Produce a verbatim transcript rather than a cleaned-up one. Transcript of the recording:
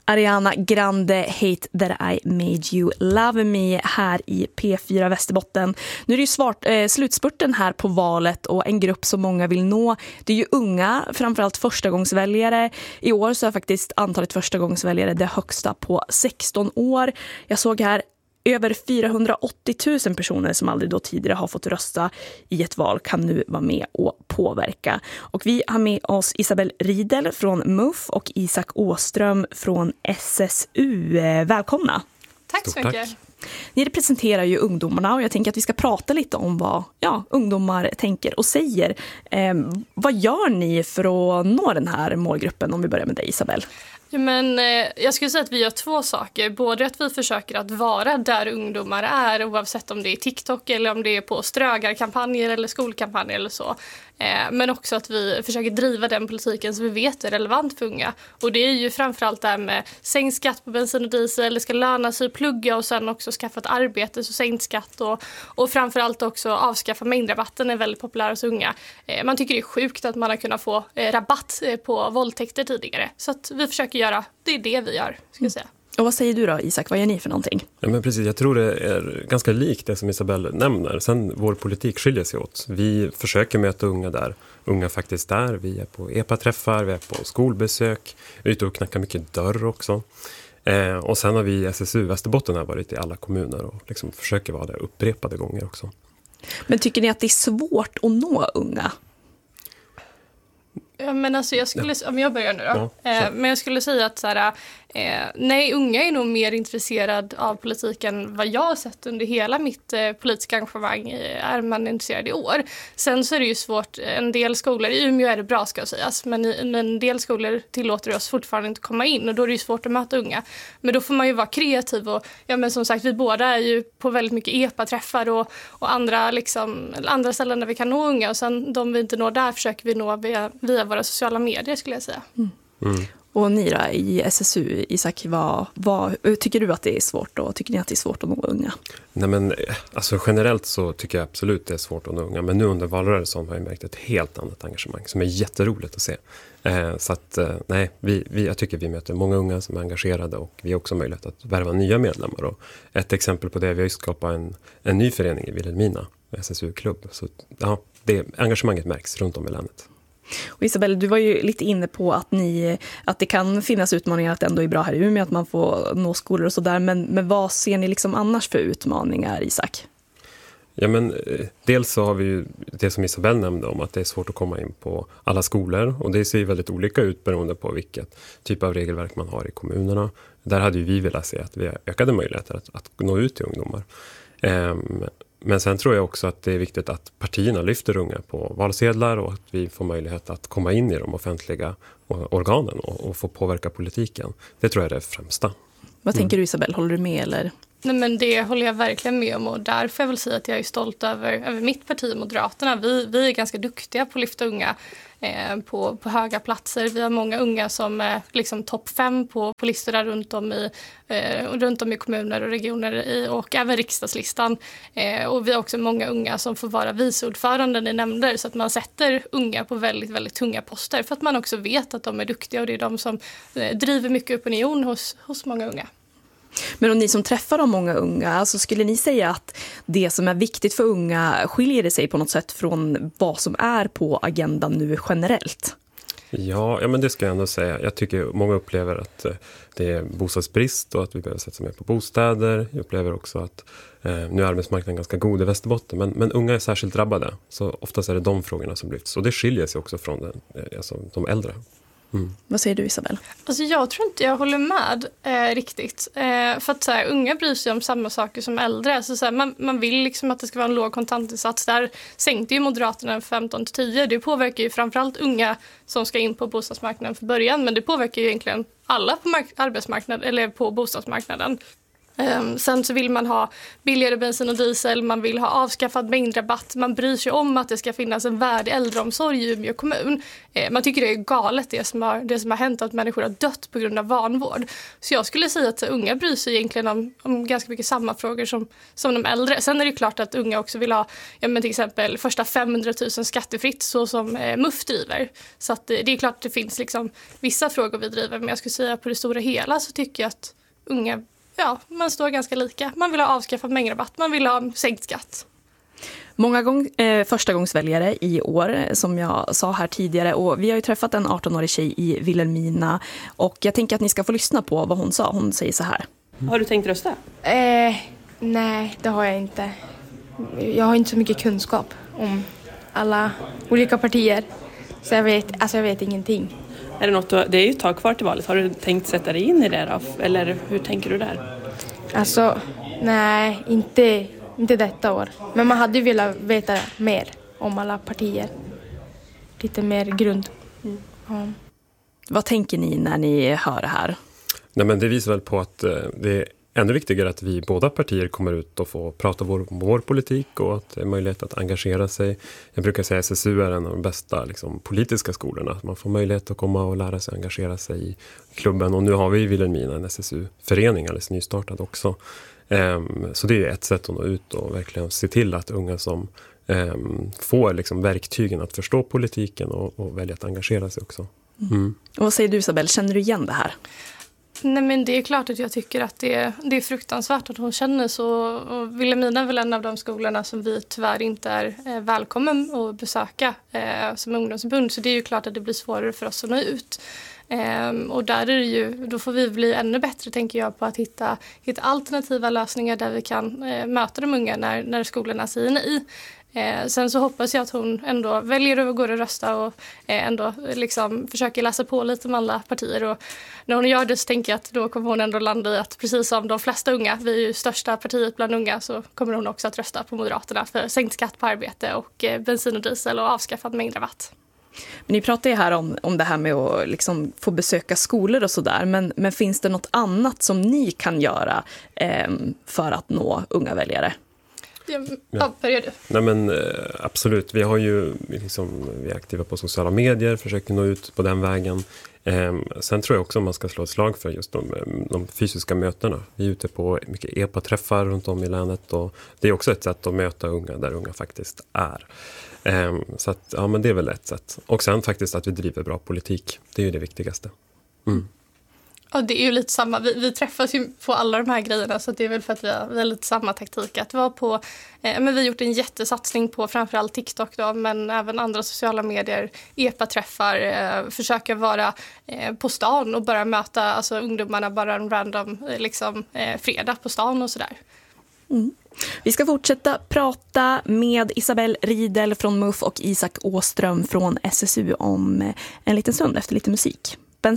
Ariana Grande, Hate That I Made You Love Me här i P fyra Västerbotten. Nu är det ju svart, eh, slutspurten här på valet och en grupp som många vill nå. Det är ju unga, framförallt förstagångsväljare. I år så är faktiskt antalet förstagångsväljare det högsta på sexton år. Jag såg här över fyrahundraåttio tusen personer som aldrig då tidigare har fått rösta i ett val kan nu vara med och påverka. Och vi har med oss Isabel Riedel från M U F och Isak Åström från S S U. Välkomna! Tack så Stort mycket! tack. Ni representerar ju ungdomarna och jag tänker att vi ska prata lite om vad ja, ungdomar tänker och säger. Eh, vad gör ni för att nå den här målgruppen, om vi börjar med dig Isabel? Ja, men, eh, jag skulle säga att vi gör två saker. Både att vi försöker att vara där ungdomar är, oavsett om det är TikTok eller om det är på strögarkampanjer eller skolkampanjer eller så. Eh, men också att vi försöker driva den politiken som vi vet är relevant för unga. Och det är ju framförallt där med sänkt skatt på bensin och diesel, det ska löna sig att plugga och sen också skaffa ett arbete, så sänkt skatt. Och, och framförallt också avskaffa mängdrabatten är väldigt populär hos unga. Eh, man tycker det är sjukt att man har kunnat få eh, rabatt eh, på våldtäkter tidigare. Så att vi försöker göra, det är det vi gör, ska jag säga. Och vad säger du då Isak, vad gör ni för någonting? Ja, men precis, jag tror det är ganska likt det som Isabel nämner. Sen vår politik skiljer sig åt. Vi försöker möta unga där unga faktiskt är. Vi är på E P A-träffar, vi är på skolbesök, vi är ute och knackar mycket dörr också. Eh, och sen har vi i S S U Västerbotten har varit i alla kommuner och liksom försöker vara där upprepade gånger också. Men tycker ni att det är svårt att nå unga? Ja, men alltså jag skulle, om jag börjar nu då. Ja, eh, men jag skulle säga att så här, eh, nej, unga är nog mer intresserad av politiken vad jag har sett under hela mitt eh, politiska engagemang eh, är man intresserad i år. Sen så är det ju svårt, en del skolor, i Umeå är det bra ska sägas, men i, en del skolor tillåter oss fortfarande inte komma in och då är det ju svårt att möta unga. Men då får man ju vara kreativ och ja, men som sagt, vi båda är ju på väldigt mycket E P A-träffar och, och andra, liksom, andra ställen där vi kan nå unga och sen de vi inte når där försöker vi nå via, via våra sociala medier skulle jag säga. Mm. Mm. Och ni då, i S S U, Isak, vad, vad, tycker du att det är svårt och tycker ni att det är svårt att nå unga? Nej, men alltså generellt så tycker jag absolut det är svårt att nå unga. Men nu under valrörelsen har jag märkt ett helt annat engagemang som är jätteroligt att se. Eh, så att eh, nej, vi, vi, jag tycker vi möter många unga som är engagerade och vi har också möjlighet att värva nya medlemmar. Och ett exempel på det, vi har ju skapat en, en ny förening i Vilhelmina, S S U-klubb. Så ja, det, engagemanget märks runt om i landet. Och Isabel, du var ju lite inne på att, ni, att det kan finnas utmaningar att det ändå är bra här i Umeå, att man får nå skolor och sådär. Men, men vad ser ni liksom annars för utmaningar, Isak? Ja, men eh, dels så har vi ju det som Isabel nämnde om att det är svårt att komma in på alla skolor. Och det ser ju väldigt olika ut beroende på vilket typ av regelverk man har i kommunerna. Där hade ju vi velat se att vi har ökade möjligheter att, att nå ut till ungdomar. Eh, Men sen tror jag också att det är viktigt att partierna lyfter unga på valsedlar och att vi får möjlighet att komma in i de offentliga organen och, och få påverka politiken. Det tror jag är det främsta. Vad tänker du Isabel, håller du med eller? Nej, men det håller jag verkligen med om och därför jag vill säga att jag är stolt över, över mitt parti Moderaterna. Vi, vi är ganska duktiga på att lyfta unga eh, på, på höga platser. Vi har många unga som är liksom topp fem på, på listorna runt om i, eh, runt om i kommuner och regioner i, och även riksdagslistan. Eh, och vi har också många unga som får vara viceordföranden i nämnder så att man sätter unga på väldigt, väldigt tunga poster för att man också vet att de är duktiga och det är de som eh, driver mycket opinion hos, hos många unga. Men om ni som träffar de många unga, alltså skulle ni säga att det som är viktigt för unga skiljer det sig på något sätt från vad som är på agendan nu generellt? Ja, ja men det ska jag ändå säga. Jag tycker många upplever att eh, det är bostadsbrist och att vi behöver sätta mer på bostäder. Jag upplever också att eh, nu är arbetsmarknaden ganska god i Västerbotten, men, men unga är särskilt drabbade. Så oftast är det de frågorna som lyfts. Och det skiljer sig också från den, eh, alltså, de äldre. Mm. Vad säger du Isabel? Alltså jag tror inte jag håller med eh, riktigt. Eh, för att så här, unga bryr sig om samma saker som äldre. Alltså, så här, man, man vill liksom att det ska vara en låg kontantinsats. Där sänkte ju Moderaterna femton till tio. Det påverkar ju framförallt unga som ska in på bostadsmarknaden för början. Men det påverkar ju egentligen alla på mark- arbetsmarknaden eller på bostadsmarknaden. Um, sen så vill man ha billigare bensin och diesel, man vill ha avskaffad mängdrabatt, man bryr sig om att det ska finnas en värdig äldreomsorg i Umeå kommun. Uh, man tycker det är galet det som, har, det som har hänt, att människor har dött på grund av vanvård. Så jag skulle säga att unga bryr sig egentligen om, om ganska mycket samma frågor som, som de äldre. Sen är det klart att unga också vill ha, ja, men till exempel första femhundratusen skattefritt så som eh, M U F driver. Så att, eh, det är klart att det finns liksom vissa frågor vi driver, men jag skulle säga på det stora hela så tycker jag att unga, ja, man står ganska lika. Man vill ha avskaffad mängdrabatt, man vill ha sänkt skatt. Många gång, eh, förstagångsväljare i år, som jag sa här tidigare. Och vi har ju träffat en arton-årig tjej i Vilhelmina. Och jag tänker att ni ska få lyssna på vad hon sa. Hon säger så här. Mm. Har du tänkt rösta? Eh, nej, det har jag inte. Jag har inte så mycket kunskap om alla olika partier. Så jag vet, alltså jag vet ingenting. Är det något, det är ju ett tag kvar till valet. Har du tänkt sätta dig in i det då? Eller hur tänker du där? Alltså, nej, inte, inte detta år. Men man hade ju velat veta mer om alla partier. Lite mer grund. Mm. Ja. Vad tänker ni när ni hör det här? Nej, men det visar väl på att eh, det är ännu viktigare att vi båda partier kommer ut och får prata vår, vår politik och att det är möjlighet att engagera sig. Jag brukar säga att S S U är en av de bästa liksom, politiska skolorna. Man får möjlighet att komma och lära sig engagera sig i klubben. Och nu har vi i Vilhelmina en S S U-förening alldeles nystartad också. Um, så det är ett sätt att nå ut och verkligen se till att unga som um, får liksom, verktygen att förstå politiken och, och välja att engagera sig också. Mm. Och vad säger du, Isabel? Känner du igen det här? Nej, men det är klart att jag tycker att det är, det är fruktansvärt att hon känner så. Och Vilhelmina är väl en av de skolorna som vi tyvärr inte är eh, välkommen att besöka eh, som ungdomsförbund. Så det är ju klart att det blir svårare för oss att nå ut. Eh, och där är det ju, då får vi bli ännu bättre, tänker jag, på att hitta, hitta alternativa lösningar där vi kan eh, möta de unga när, när skolorna säger nej. Eh, sen så hoppas jag att hon ändå väljer att gå och rösta och eh, ändå liksom försöker läsa på lite om alla partier. Och när hon gör det så tänker jag att då kommer hon ändå landa i att precis som de flesta unga, vi är ju största partiet bland unga, så kommer hon också att rösta på Moderaterna för sänkt skatt på arbete och eh, bensin och diesel och avskaffad mängdrabatt. Men ni pratar ju här om, om det här med att liksom få besöka skolor och sådär. Men, men finns det något annat som ni kan göra eh, för att nå unga väljare? Ja, ja, börjar du? Nej, men absolut. Vi har ju liksom, vi är aktiva på sociala medier, försöker nå ut på den vägen. Eh, sen tror jag också man ska slå ett slag för just de, de fysiska mötena. Vi är ute på mycket E P A-träffar runt om i länet och det är också ett sätt att möta unga där unga faktiskt är. Eh, så att, ja, men det är väl ett sätt. Och sen faktiskt att vi driver bra politik. Det är ju det viktigaste. Mm. Ja, det är ju lite samma. Vi, vi träffas ju på alla de här grejerna, så det är väl för att vi har, vi har lite samma taktik. Att vara på, eh, men vi har gjort en jättesatsning på framförallt TikTok då, men även andra sociala medier, E P A-träffar, eh, försöka vara eh, på stan och bara möta alltså, ungdomarna bara en random eh, liksom, eh, fredag på stan och sådär. Mm. Vi ska fortsätta prata med Isabel Riedel från M U F och Isak Åström från S S U om en liten stund efter lite musik.